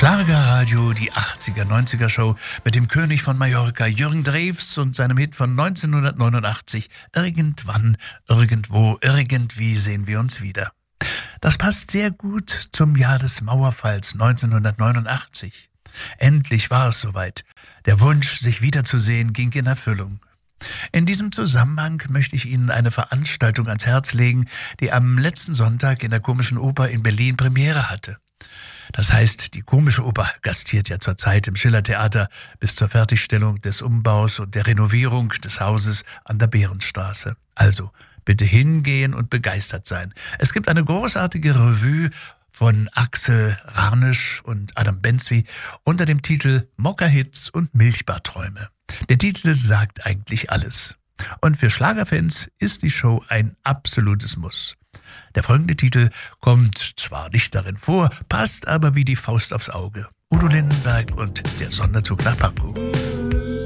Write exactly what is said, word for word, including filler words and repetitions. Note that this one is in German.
Schlagerradio, die achtziger, neunziger Show mit dem König von Mallorca, Jürgen Drews und seinem Hit von neunzehnhundertneunundachtzig, Irgendwann, irgendwo, irgendwie sehen wir uns wieder. Das passt sehr gut zum Jahr des Mauerfalls neunzehnhundertneunundachtzig. Endlich war es soweit. Der Wunsch, sich wiederzusehen, ging in Erfüllung. In diesem Zusammenhang möchte ich Ihnen eine Veranstaltung ans Herz legen, die am letzten Sonntag in der Komischen Oper in Berlin Premiere hatte. Das heißt, die Komische Oper gastiert ja zurzeit im Schillertheater bis zur Fertigstellung des Umbaus und der Renovierung des Hauses an der Behrenstraße. Also, bitte hingehen und begeistert sein. Es gibt eine großartige Revue von Axel Ranisch und Adam Benzwi unter dem Titel Mokka-Hits und Milchbarträume. Der Titel sagt eigentlich alles. Und für Schlagerfans ist die Show ein absolutes Muss. Der folgende Titel kommt zwar nicht darin vor, passt aber wie die Faust aufs Auge. Udo Lindenberg und der Sonderzug nach Pankow.